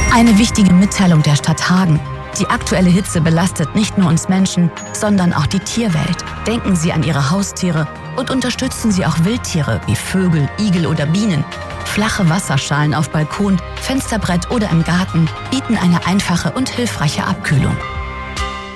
Eine wichtige Mitteilung der Stadt Hagen. Die aktuelle Hitze belastet nicht nur uns Menschen, sondern auch die Tierwelt. Denken Sie an Ihre Haustiere und unterstützen Sie auch Wildtiere wie Vögel, Igel oder Bienen. Flache Wasserschalen auf Balkon, Fensterbrett oder im Garten bieten eine einfache und hilfreiche Abkühlung.